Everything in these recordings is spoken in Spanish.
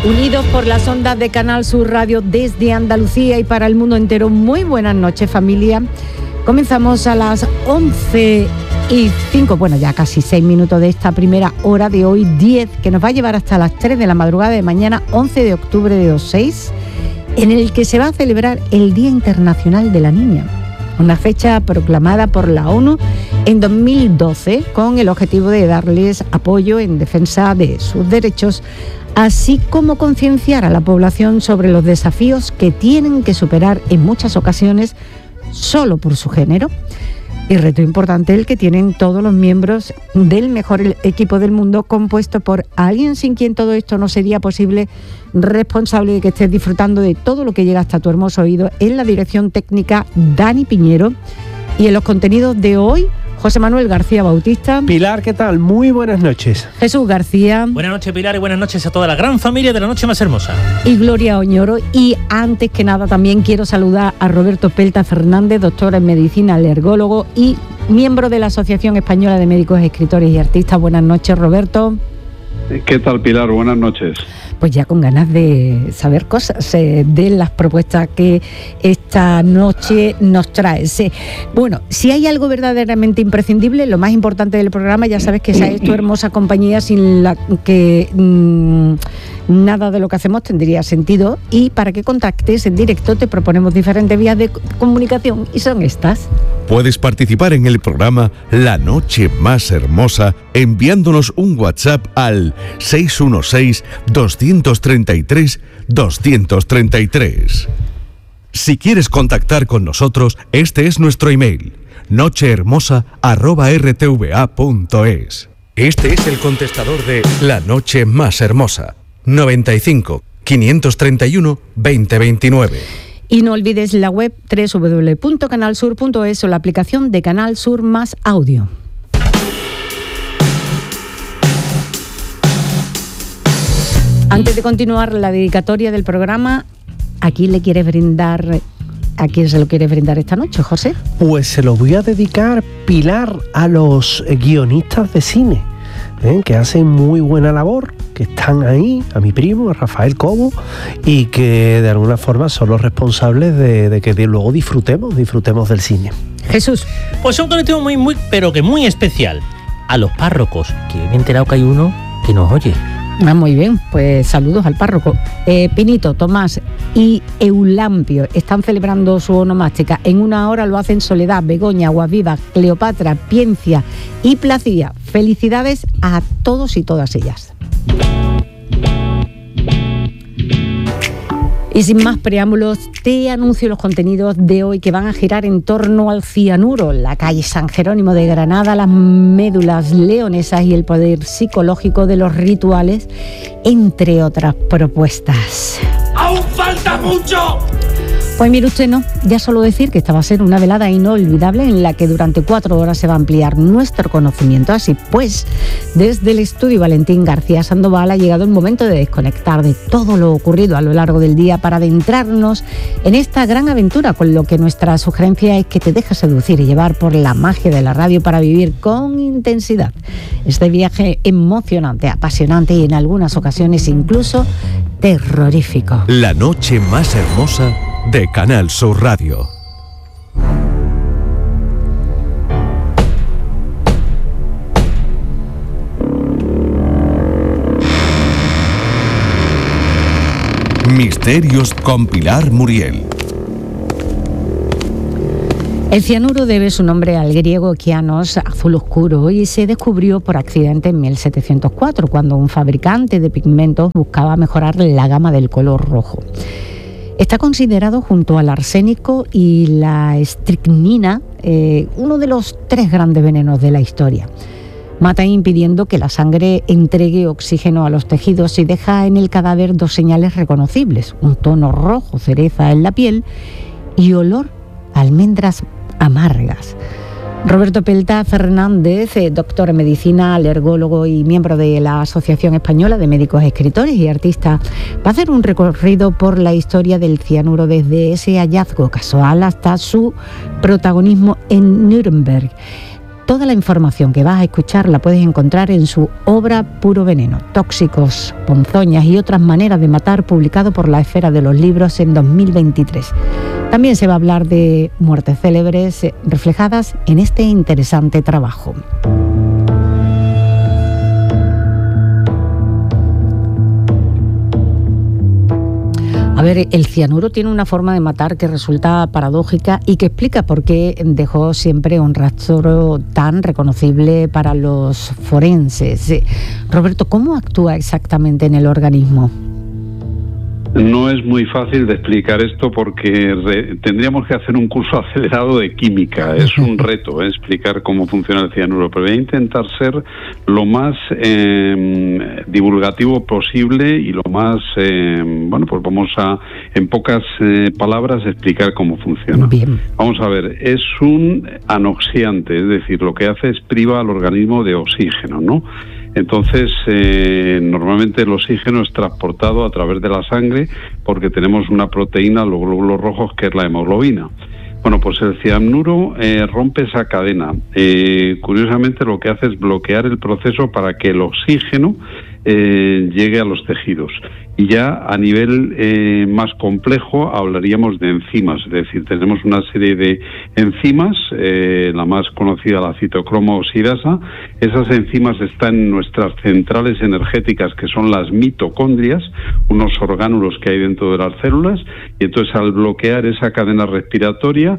Unidos por las ondas de Canal Sur Radio desde Andalucía y para el mundo entero. Muy buenas noches, familia. Comenzamos a las 11:05, bueno, ya casi 6 minutos de esta primera hora de hoy, 10, que nos va a llevar hasta las 3 de la madrugada de mañana, 11 de octubre de 2006, en el que se va a celebrar el Día Internacional de la Niña, una fecha proclamada por la ONU en 2012 con el objetivo de darles apoyo en defensa de sus derechos, así como concienciar a la población sobre los desafíos que tienen que superar en muchas ocasiones solo por su género. Y reto importante el que tienen todos los miembros del mejor equipo del mundo, compuesto por alguien sin quien todo esto no sería posible, responsable de que estés disfrutando de todo lo que llega hasta tu hermoso oído, en la dirección técnica Dani Piñero, y en los contenidos de hoy José Manuel García Bautista. Pilar, ¿qué tal? Muy buenas noches. Jesús García. Buenas noches, Pilar, y buenas noches a toda la gran familia de La Noche Más Hermosa. Y Gloria Oñoro. Y antes que nada también quiero saludar a Roberto Pelta Fernández, doctor en medicina, alergólogo y miembro de la Asociación Española de Médicos, Escritores y Artistas. Buenas noches, Roberto. ¿Qué tal, Pilar? Buenas noches. Pues ya con ganas de saber cosas de las propuestas que esta noche nos trae. Bueno, si hay algo verdaderamente imprescindible, lo más importante del programa, ya sabes que esa es tu hermosa compañía, sin la que nada de lo que hacemos tendría sentido. Y para que contactes en directo te proponemos diferentes vías de comunicación y son estas. Puedes participar en el programa La Noche Más Hermosa enviándonos un WhatsApp al 616-233-233. Si quieres contactar con nosotros, este es nuestro email: nochehermosa@rtva.es. Este es el contestador de La Noche Más Hermosa: 95 531 2029. Y no olvides la web www.canalsur.es o la aplicación de Canal Sur Más Audio. Antes de continuar la dedicatoria del programa, ¿a quién se lo quieres brindar esta noche, José? Pues se lo voy a dedicar, Pilar, a los guionistas de cine, que hacen muy buena labor, que están ahí, a mi primo, a Rafael Cobo, y que de alguna forma son los responsables de que luego disfrutemos del cine. Jesús. Pues es un colectivo muy, pero que muy especial. A los párrocos, que me he enterado que hay uno que nos oye. Muy bien, pues saludos al párroco. Pinito, Tomás y Eulampio están celebrando su onomástica. En una hora lo hacen Soledad, Begoña, Aguaviva, Cleopatra, Piencia y Placía. Felicidades a todos y todas ellas. Y sin más preámbulos, te anuncio los contenidos de hoy, que van a girar en torno al cianuro, la calle San Jerónimo de Granada, las médulas leonesas y el poder psicológico de los rituales, entre otras propuestas. ¡Aún falta mucho! Pues mire usted, no, ya solo decir que esta va a ser una velada inolvidable en la que durante 4 horas se va a ampliar nuestro conocimiento. Así pues, desde el estudio Valentín García Sandoval ha llegado el momento de desconectar de todo lo ocurrido a lo largo del día para adentrarnos en esta gran aventura, con lo que nuestra sugerencia es que te dejes seducir y llevar por la magia de la radio para vivir con intensidad este viaje emocionante, apasionante y en algunas ocasiones incluso terrorífico. La Noche Más Hermosa de Canal Sur Radio. Misterios con Pilar Muriel. El cianuro debe su nombre al griego kianos, azul oscuro, y se descubrió por accidente en 1704, cuando un fabricante de pigmentos buscaba mejorar la gama del color rojo. Está considerado, junto al arsénico y la estricnina, uno de los 3 grandes venenos de la historia. Mata impidiendo que la sangre entregue oxígeno a los tejidos y deja en el cadáver 2 señales reconocibles: un tono rojo cereza en la piel y olor a almendras amargas. Roberto Pelta Fernández, doctor en medicina, alergólogo y miembro de la Asociación Española de Médicos, Escritores y Artistas, va a hacer un recorrido por la historia del cianuro desde ese hallazgo casual hasta su protagonismo en Nuremberg. Toda la información que vas a escuchar la puedes encontrar en su obra Puro Veneno, Tóxicos, Ponzoñas y otras maneras de matar, publicado por La Esfera de los Libros en 2023. También se va a hablar de muertes célebres reflejadas en este interesante trabajo. A ver, el cianuro tiene una forma de matar que resulta paradójica y que explica por qué dejó siempre un rastro tan reconocible para los forenses. Roberto, ¿cómo actúa exactamente en el organismo? No es muy fácil de explicar esto porque tendríamos que hacer un curso acelerado de química. Es un reto explicar cómo funciona el cianuro, pero voy a intentar ser lo más divulgativo posible y lo más, pues vamos a, en pocas palabras, explicar cómo funciona. Bien. Vamos a ver, es un anoxiante, es decir, lo que hace es priva al organismo de oxígeno, ¿no? Entonces, normalmente el oxígeno es transportado a través de la sangre porque tenemos una proteína, los glóbulos rojos, que es la hemoglobina. Bueno, pues el cianuro rompe esa cadena. Curiosamente, lo que hace es bloquear el proceso para que el oxígeno llegue a los tejidos. Y ya a nivel más complejo hablaríamos de enzimas, es decir, tenemos una serie de enzimas, la más conocida, la citocromo oxidasa. Esas enzimas están en nuestras centrales energéticas, que son las mitocondrias, unos orgánulos que hay dentro de las células, y entonces al bloquear esa cadena respiratoria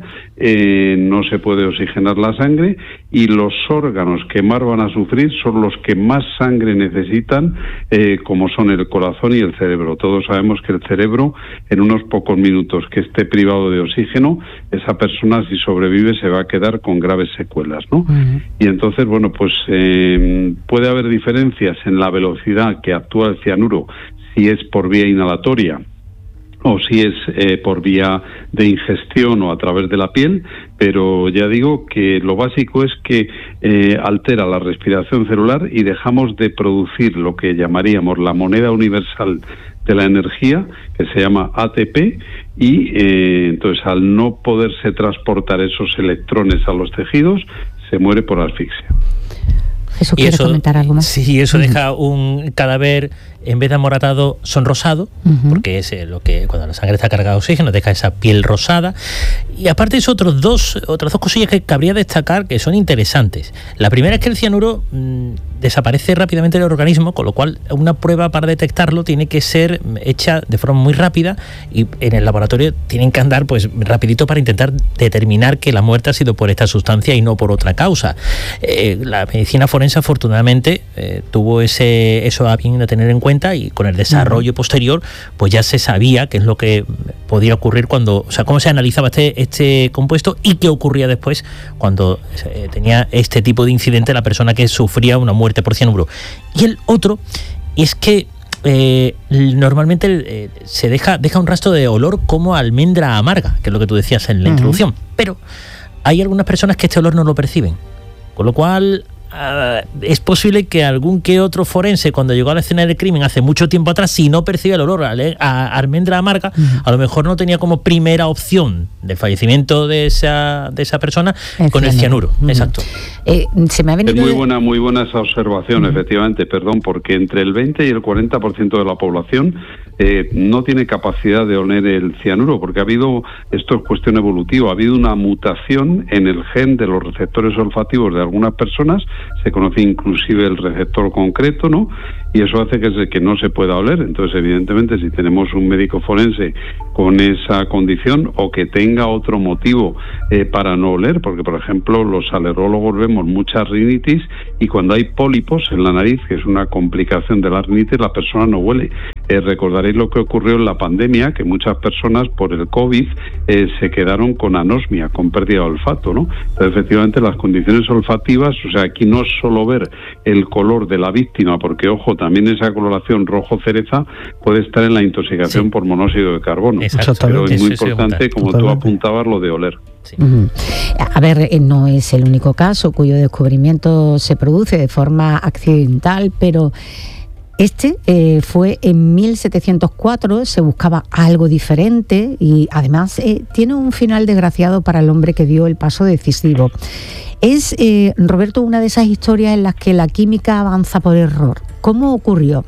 no se puede oxigenar la sangre, y los órganos que más van a sufrir son los que más sangre necesitan, como son el corazón y el cerebro. Todos sabemos que el cerebro, en unos pocos minutos que esté privado de oxígeno, esa persona, si sobrevive, se va a quedar con graves secuelas, ¿no? Uh-huh. Y entonces, bueno, pues puede haber diferencias en la velocidad que actúa el cianuro, si es por vía inhalatoria o si es por vía de ingestión o a través de la piel, pero ya digo que lo básico es que altera la respiración celular y dejamos de producir lo que llamaríamos la moneda universal de la energía, que se llama ATP, y entonces al no poderse transportar esos electrones a los tejidos, se muere por asfixia. Jesús, ¿quiere comentar algo más? Sí, eso deja un cadáver, en vez de amoratado, sonrosado, porque es lo que, cuando la sangre está cargada de oxígeno, deja esa piel rosada. Y aparte eso, otras dos cosillas que cabría destacar que son interesantes. La primera es que el cianuro desaparece rápidamente del organismo, con lo cual una prueba para detectarlo tiene que ser hecha de forma muy rápida, y en el laboratorio tienen que andar pues rapidito para intentar determinar que la muerte ha sido por esta sustancia y no por otra causa. La medicina forense, afortunadamente, tuvo eso a bien de tener en cuenta, y con el desarrollo posterior pues ya se sabía qué es lo que podía ocurrir cuando, o sea, cómo se analizaba este compuesto y qué ocurría después cuando tenía este tipo de incidente la persona que sufría una muerte por cianuro. Y el otro es que normalmente se deja un rastro de olor como almendra amarga, que es lo que tú decías en la introducción, pero hay algunas personas que este olor no lo perciben, con lo cual es posible que algún que otro forense, cuando llegó a la escena del crimen hace mucho tiempo atrás, si no percibe el olor a almendra amarga, a lo mejor no tenía como primera opción de fallecimiento de esa persona con el cianuro. Exacto. Se me ha venido... Es muy buena esa observación, efectivamente, porque entre el 20 y el 40% de la población no tiene capacidad de oler el cianuro, porque esto es cuestión evolutiva, ha habido una mutación en el gen de los receptores olfativos de algunas personas, se conoce inclusive el receptor concreto, ¿no? Y eso hace que no se pueda oler. Entonces, evidentemente, si tenemos un médico forense con esa condición, o que tenga otro motivo para no oler, porque, por ejemplo, los alergólogos vemos mucha rinitis, y cuando hay pólipos en la nariz, que es una complicación de la rinitis, la persona no huele. Recordaréis lo que ocurrió en la pandemia, que muchas personas por el COVID se quedaron con anosmia, con pérdida de olfato, ¿no? Entonces, efectivamente, las condiciones olfativas, o sea, aquí no es solo ver el color de la víctima, porque, ojo, también esa coloración rojo cereza puede estar en la intoxicación por monóxido de carbono. Pero es muy importante, como tú apuntabas, lo de oler. Sí. A ver, no es el único caso cuyo descubrimiento se produce de forma accidental, pero este fue en 1704, se buscaba algo diferente y además tiene un final desgraciado para el hombre que dio el paso decisivo. Es, Roberto, una de esas historias en las que la química avanza por error. ¿Cómo ocurrió?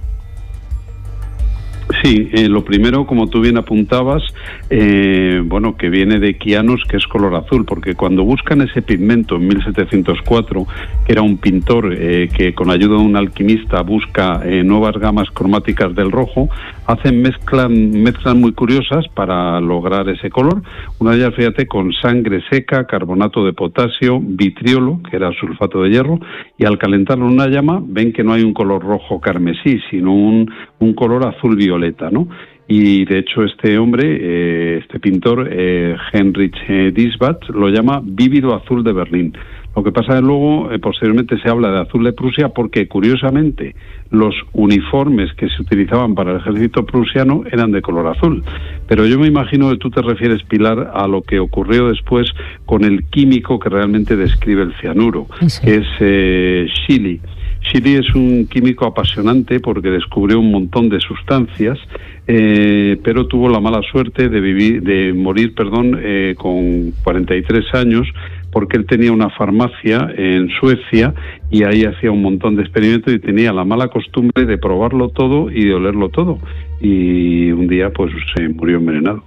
Sí, lo primero, como tú bien apuntabas, que viene de Kianos, que es color azul, porque cuando buscan ese pigmento en 1704, que era un pintor que con ayuda de un alquimista busca nuevas gamas cromáticas del rojo, hacen mezclas muy curiosas para lograr ese color. Una de ellas, fíjate, con sangre seca, carbonato de potasio, vitriolo, que era sulfato de hierro, y al calentarlo en una llama ven que no hay un color rojo carmesí, sino un color azul violeta, ¿no? Y de hecho este hombre, este pintor, Heinrich Diesbach, lo llama vívido azul de Berlín. Lo que pasa es que luego, posteriormente se habla de azul de Prusia porque, curiosamente, los uniformes que se utilizaban para el ejército prusiano eran de color azul. Pero yo me imagino que tú te refieres, Pilar, a lo que ocurrió después con el químico que realmente describe el cianuro, sí, que es Scheele. Scheele es un químico apasionante porque descubrió un montón de sustancias, pero tuvo la mala suerte de morir con 43 años, porque él tenía una farmacia en Suecia y ahí hacía un montón de experimentos y tenía la mala costumbre de probarlo todo y de olerlo todo. Y un día pues se murió envenenado.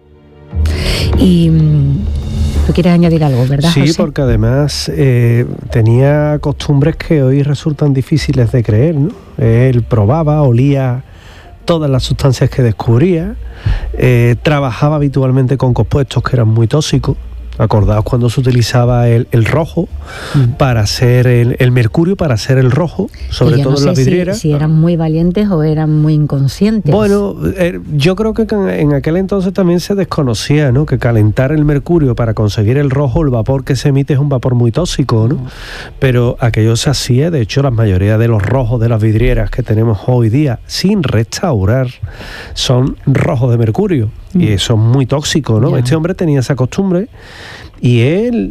Y tú quieres añadir algo, ¿verdad, Sí, José? Porque además tenía costumbres que hoy resultan difíciles de creer, ¿no? Él probaba, olía todas las sustancias que descubría, trabajaba habitualmente con compuestos que eran muy tóxicos. Acordaos cuando se utilizaba el rojo para hacer el mercurio, para hacer el rojo, sobre todo en las vidrieras. Si eran muy valientes o eran muy inconscientes. Bueno, yo creo que en aquel entonces también se desconocía, ¿no? Que calentar el mercurio para conseguir el rojo, el vapor que se emite es un vapor muy tóxico, ¿no? Pero aquello se hacía, de hecho la mayoría de los rojos de las vidrieras que tenemos hoy día sin restaurar son rojos de mercurio. Y eso es muy tóxico, ¿no? Ya. Este hombre tenía esa costumbre y él,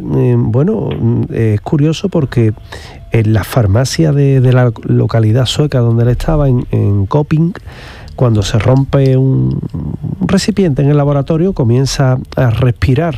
es curioso porque en la farmacia de la localidad sueca donde él estaba, en Köping, cuando se rompe un recipiente en el laboratorio, comienza a respirar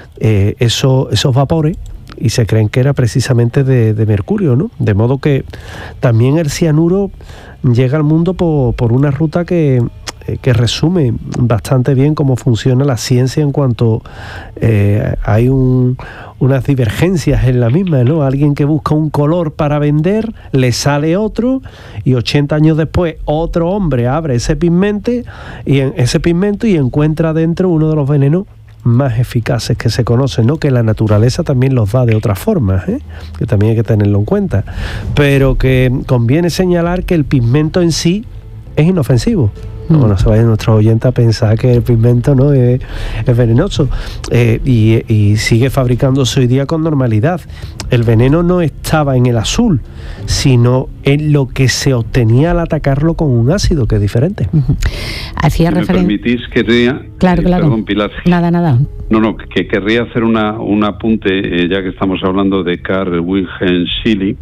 esos vapores y se creen que era precisamente de mercurio, ¿no? De modo que también el cianuro llega al mundo por una ruta que resume bastante bien cómo funciona la ciencia en cuanto hay unas divergencias en la misma, ¿no? Alguien que busca un color para vender, le sale otro y 80 años después otro hombre abre ese pigmento y encuentra dentro uno de los venenos más eficaces que se conocen, ¿no? Que la naturaleza también los da de otras formas, que también hay que tenerlo en cuenta, pero que conviene señalar que el pigmento en sí es inofensivo. No se vayan nuestros oyentes a pensar que el pigmento no es venenoso, y sigue fabricándose hoy día con normalidad. El veneno no estaba en el azul, sino en lo que se obtenía al atacarlo con un ácido, que es diferente. Hacía si me permitís, querría... Claro. Perdón, Pilar. Nada. No, que querría hacer un apunte, ya que estamos hablando de Carl Wilhelm Scheele,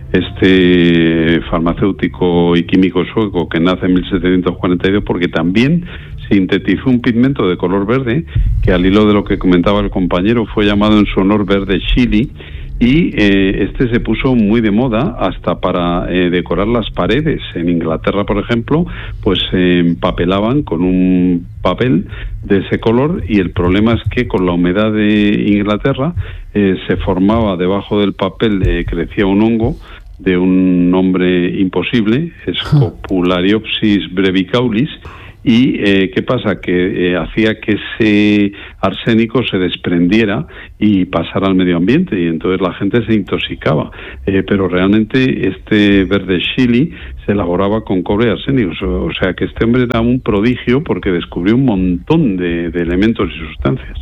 este farmacéutico y químico sueco que nace en 1742, porque también sintetizó un pigmento de color verde que, al hilo de lo que comentaba el compañero, fue llamado en su honor verde Scheele, y este se puso muy de moda hasta para decorar las paredes. En Inglaterra, por ejemplo, pues se empapelaban con un papel de ese color, y el problema es que con la humedad de Inglaterra se formaba debajo del papel, crecía un hongo de un nombre imposible, Scopulariopsis brevicaulis, y ¿qué pasa? Que hacía que ese arsénico se desprendiera y pasara al medio ambiente, y entonces la gente se intoxicaba, pero realmente este verde Scheele se elaboraba con cobre y arsénico, o sea que este hombre era un prodigio porque descubrió un montón de elementos y sustancias.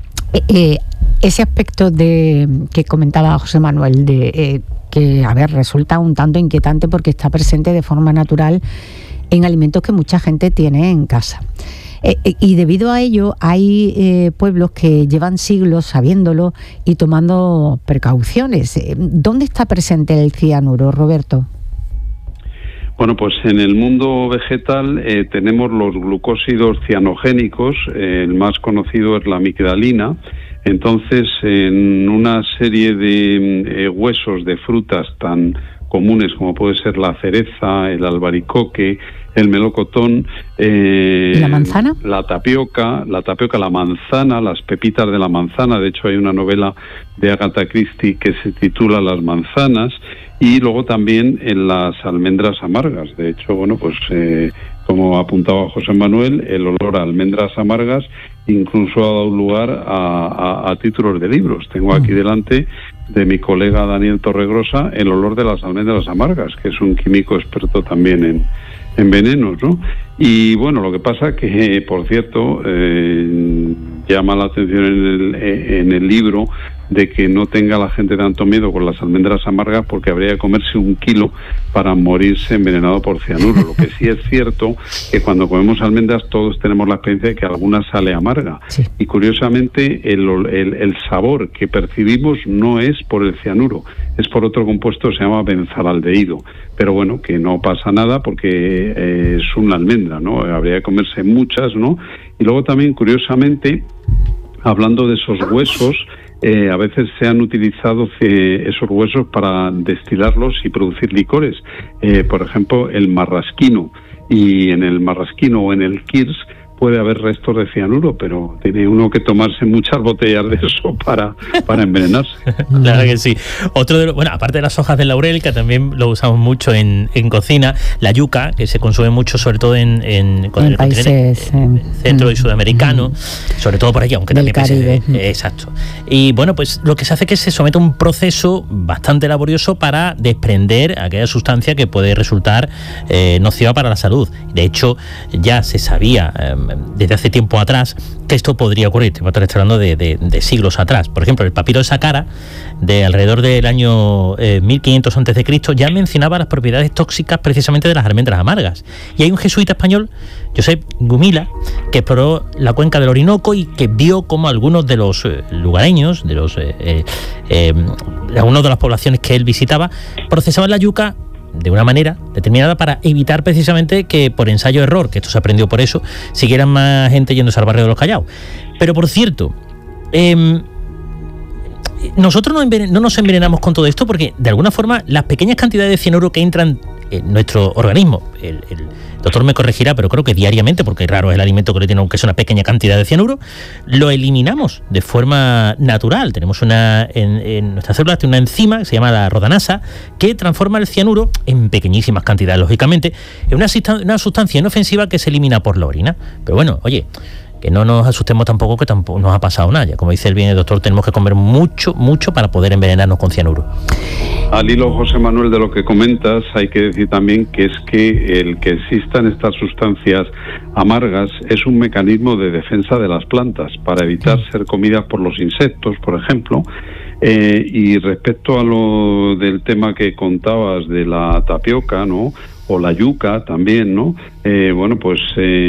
Ese aspecto que comentaba José Manuel, que resulta un tanto inquietante porque está presente de forma natural en alimentos que mucha gente tiene en casa. Y debido a ello hay pueblos que llevan siglos sabiéndolo y tomando precauciones. ¿Dónde está presente el cianuro, Roberto? Bueno, pues en el mundo vegetal tenemos los glucósidos cianogénicos, el más conocido es la amigdalina, Entonces, en una serie de huesos de frutas tan comunes como puede ser la cereza, el albaricoque, el melocotón, ¿y la manzana? La tapioca, la manzana, las pepitas de la manzana. De hecho, hay una novela de Agatha Christie que se titula Las manzanas, y luego también en las almendras amargas. De hecho, bueno, pues como apuntaba José Manuel, el olor a almendras amargas incluso ha dado lugar a títulos de libros. Tengo aquí delante de mi colega Daniel Torregrosa El olor de las almendras amargas, que es un químico experto también en venenos, ¿no? Y bueno, lo que pasa que, por cierto, llama la atención en el libro de que no tenga la gente tanto miedo con las almendras amargas, porque habría que comerse 1 kilo para morirse envenenado por cianuro. Lo que sí es cierto que cuando comemos almendras todos tenemos la experiencia de que alguna sale amarga. Sí. Y curiosamente el sabor que percibimos no es por el cianuro, es por otro compuesto que se llama benzalaldehído. Pero bueno, que no pasa nada porque es una almendra, ¿no? Habría que comerse muchas, ¿no? Y luego también, curiosamente, hablando de esos huesos, a veces se han utilizado esos huesos para destilarlos y producir licores. Por ejemplo, el marrasquino. Y en el marrasquino o en el kirsch puede haber restos de cianuro, pero tiene uno que tomarse muchas botellas de eso para envenenarse. Claro que sí. Otro de bueno, aparte de las hojas de laurel, que también lo usamos mucho en cocina, la yuca, que se consume mucho, sobre todo en países centro y sudamericano, sobre todo por aquí, aunque también Caribe. Exacto. Y bueno, pues lo que se hace es que se somete a un proceso bastante laborioso para desprender aquella sustancia que puede resultar nociva para la salud. De hecho, ya se sabía desde hace tiempo atrás que esto podría ocurrir. Te voy a estar hablando de siglos atrás. Por ejemplo, el papiro de Saqqara, de alrededor del año 1500 a.C., ya mencionaba las propiedades tóxicas precisamente de las almendras amargas. Y hay un jesuita español, Josep Gumila, que exploró la cuenca del Orinoco y que vio cómo algunos de los lugareños, algunos de las poblaciones que él visitaba, procesaban la yuca de una manera determinada para evitar precisamente que por ensayo-error, que esto se aprendió por eso, siguieran más gente yéndose al barrio de los Callaos. Pero por cierto, nosotros no nos envenenamos con todo esto porque de alguna forma las pequeñas cantidades de cianuro que entran en nuestro organismo, el doctor me corregirá, pero creo que diariamente, porque raro es el alimento que le tiene, aunque es una pequeña cantidad de cianuro, lo eliminamos de forma natural. Tenemos en nuestras células una enzima que se llama la rodanasa, que transforma el cianuro en pequeñísimas cantidades, lógicamente, en una sustancia inofensiva que se elimina por la orina. Pero bueno, oye, que no nos asustemos tampoco, que tampoco nos ha pasado nada. Como dice el bien el doctor, tenemos que comer mucho para poder envenenarnos con cianuro. Al hilo, José Manuel, de lo que comentas, hay que decir también que es que el que existan estas sustancias amargas es un mecanismo de defensa de las plantas para evitar ser comidas por los insectos, por ejemplo. Y respecto a lo del tema que contabas de la tapioca, ¿no?, o la yuca también, ¿no? Bueno, pues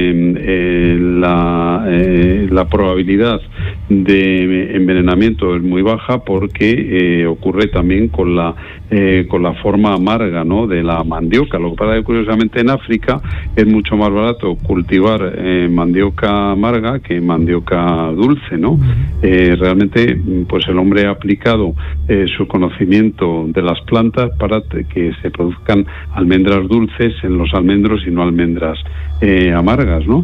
la probabilidad de envenenamiento es muy baja porque ocurre también con la forma amarga, ¿no?, de la mandioca. Lo que pasa es que curiosamente en África es mucho más barato cultivar mandioca amarga que mandioca dulce, ¿no? Realmente, pues el hombre ha aplicado su conocimiento de las plantas para que se produzcan almendras dulces en los almendros y no almendras amargas, ¿no?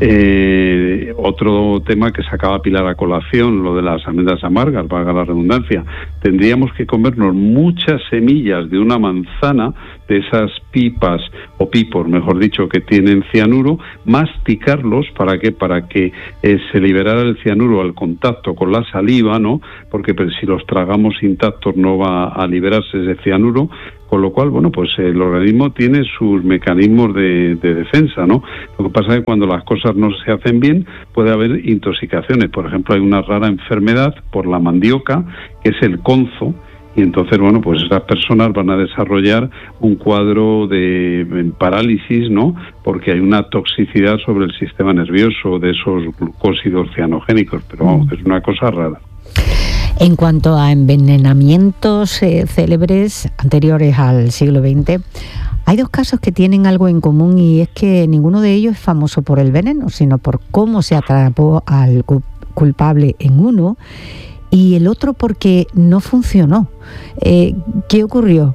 Otro tema que sacaba Pilar a colación, lo de las almendras amargas, valga la redundancia. Tendríamos que comernos muchas semillas de una manzana, de esas pipas o pipos, mejor dicho, que tienen cianuro, masticarlos para que se liberara el cianuro al contacto con la saliva, ¿no? Porque si los tragamos intactos no va a liberarse ese cianuro. Con lo cual, bueno, pues el organismo tiene sus mecanismos de defensa, ¿no? Lo que pasa es que cuando las cosas no se hacen bien, puede haber intoxicaciones. Por ejemplo, hay una rara enfermedad por la mandioca, que es el conzo, y entonces, bueno, pues esas personas van a desarrollar un cuadro de parálisis, ¿no?, porque hay una toxicidad sobre el sistema nervioso de esos glucósidos cianogénicos, pero vamos, es una cosa rara. En cuanto a envenenamientos célebres anteriores al siglo XX, hay dos casos que tienen algo en común, y es que ninguno de ellos es famoso por el veneno, sino por cómo se atrapó al culpable en uno, y el otro porque no funcionó. ¿Qué ocurrió?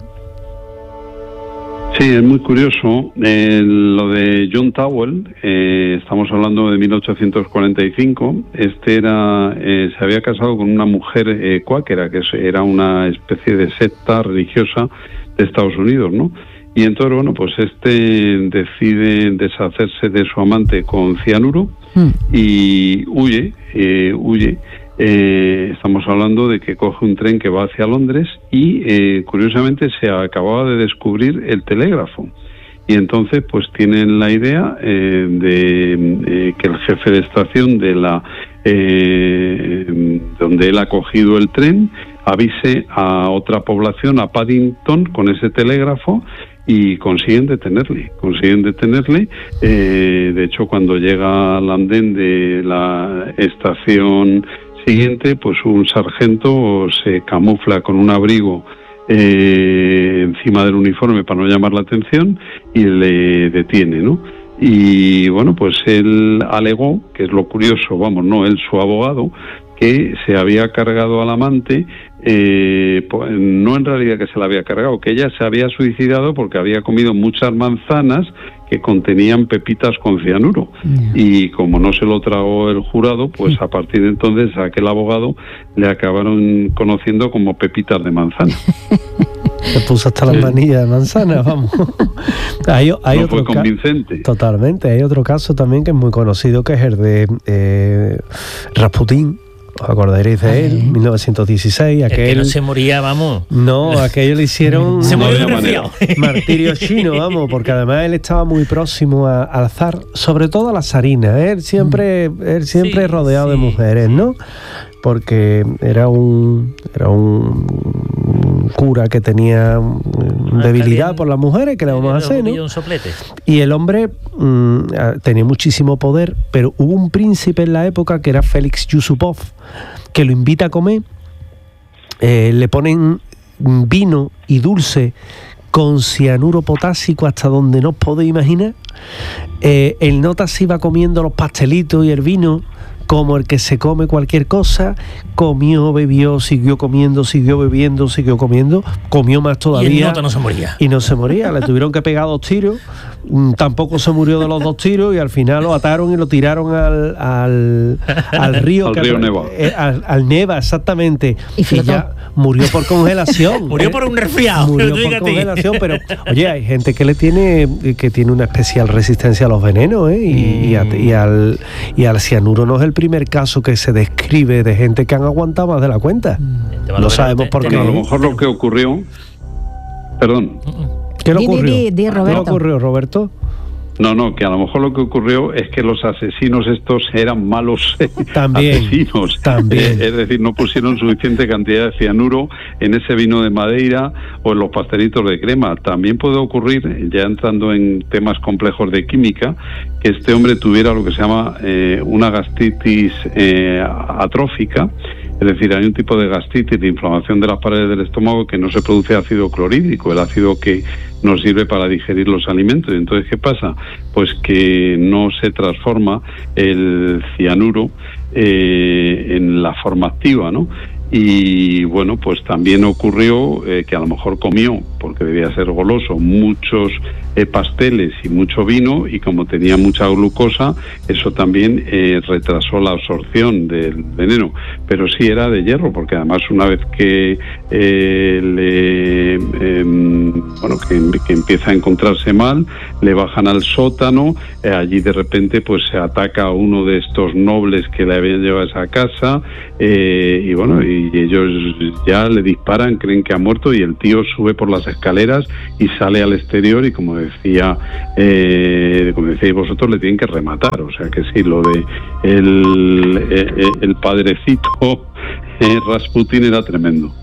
Sí, es muy curioso. Lo de John Towell, estamos hablando de 1845. Se había casado con una mujer cuáquera, que era una especie de secta religiosa de Estados Unidos, ¿no? Y entonces, bueno, pues decide deshacerse de su amante con cianuro y huye. Estamos hablando de que coge un tren que va hacia Londres y curiosamente se acababa de descubrir el telégrafo. Y entonces pues tienen la idea de que el jefe de estación de donde él ha cogido el tren avise a otra población, a Paddington, con ese telégrafo, y consiguen detenerle. De hecho, cuando llega al andén de la estación siguiente, pues un sargento se camufla con un abrigo encima del uniforme para no llamar la atención y le detiene, ¿no? Y bueno, pues él alegó, que es lo curioso, él, su abogado, que se había cargado al amante, no en realidad que se la había cargado, que ella se había suicidado porque había comido muchas manzanas que contenían pepitas con cianuro. Y como no se lo tragó el jurado, pues a partir de entonces a aquel abogado le acabaron conociendo como pepitas de manzana. Se puso hasta las manillas de manzana, vamos. Hay no otro fue convincente. Totalmente. Hay otro caso también que es muy conocido, que es el de Rasputín. ¿Os acordaréis de él? 1916. El que no se moría, vamos. No, aquello le hicieron se murió de resfriado. Martirio chino, vamos, porque además él estaba muy próximo al zar, sobre todo a la zarina. Él siempre rodeado de mujeres, ¿no? Porque era un cura que tenía debilidad por las mujeres, que le vamos a hacer, ¿no? Y el hombre tenía muchísimo poder, pero hubo un príncipe en la época que era Félix Yusupov, que lo invita a comer, le ponen vino y dulce con cianuro potásico hasta donde no os podéis imaginar. El nota se iba comiendo los pastelitos y el vino como el que se come cualquier cosa. Comió, bebió, siguió comiendo, siguió bebiendo, siguió comiendo, comió más todavía. Y el nota no se moría. Y no se moría, le tuvieron que pegar 2 tiros, tampoco se murió de los 2 tiros, y al final lo ataron y lo tiraron al río. Al río Neva. Al Neva, exactamente. Y ya murió por congelación. Murió por un resfriado. Murió por congelación, pero oye, hay gente que tiene una especial resistencia a los venenos, y al cianuro no es el primer caso que se describe de gente que han aguantado más de la cuenta. No sabemos por qué. A lo mejor lo que ocurrió... Perdón. ¿Qué le ocurrió, Roberto? No, que a lo mejor lo que ocurrió es que los asesinos estos eran malos asesinos. También. Es decir, no pusieron suficiente cantidad de cianuro en ese vino de Madeira o en los pastelitos de crema. También puede ocurrir, ya entrando en temas complejos de química, que este hombre tuviera lo que se llama una gastritis atrófica. Es decir, hay un tipo de gastritis, de inflamación de las paredes del estómago, que no se produce ácido clorhídrico, el ácido que nos sirve para digerir los alimentos. Entonces, ¿qué pasa? Pues que no se transforma el cianuro en la forma activa, ¿no? Y bueno, pues también ocurrió que a lo mejor comió, porque debía ser goloso, muchos pasteles y mucho vino, y como tenía mucha glucosa, eso también retrasó la absorción del veneno. Pero sí era de hierro, porque además una vez que que empieza a encontrarse mal, le bajan al sótano, allí de repente pues se ataca a uno de estos nobles que le habían llevado a esa casa, y bueno, y ellos ya le disparan, creen que ha muerto, y el tío sube por las escaleras y sale al exterior, y como decíais vosotros, le tienen que rematar. O sea que sí, lo de el padrecito Rasputín era tremendo.